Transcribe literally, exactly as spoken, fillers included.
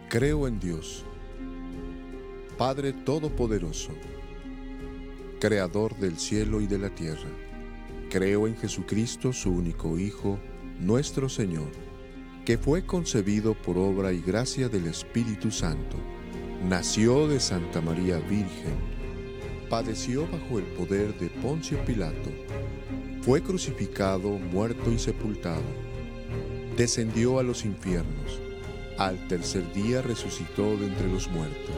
Creo en Dios, Padre Todopoderoso, Creador del cielo y de la tierra. Creo en Jesucristo, su único Hijo, nuestro Señor, que fue concebido por obra y gracia del Espíritu Santo. Nació de Santa María Virgen, padeció bajo el poder de Poncio Pilato, fue crucificado, muerto y sepultado, descendió a los infiernos, al tercer día resucitó de entre los muertos,